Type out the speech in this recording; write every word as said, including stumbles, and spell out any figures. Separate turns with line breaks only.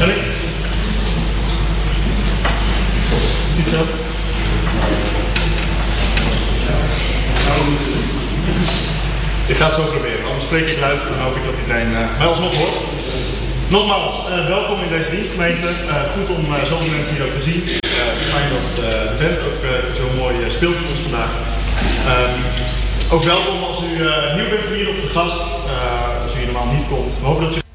Ben ik? Niet zo? Ik ga het zo proberen, anders spreek ik luid, dan hoop ik dat iedereen uh, mij alsnog hoort. Nogmaals, uh, welkom in deze dienstgemeente. Uh, goed om uh, zoveel mensen hier ook te zien. Uh, fijn dat uh, de band ook uh, zo mooi uh, speelt voor ons vandaag. Uh, ook welkom als u uh, nieuw bent hier of de gast, uh, als u hier normaal niet komt. We hopen dat u